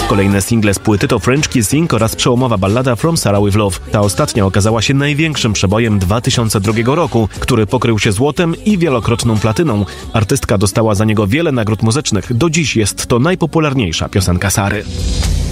Kolejne single z płyty to French Kissing oraz przełomowa ballada From Sarah With Love. Ta ostatnia okazała się największym przebojem 2002 roku, który pokrył się złotem i wielokrotną platyną. Artystka dostała za niego wiele nagród muzycznych. Do dziś jest to najpopularniejsza piosenka Sary.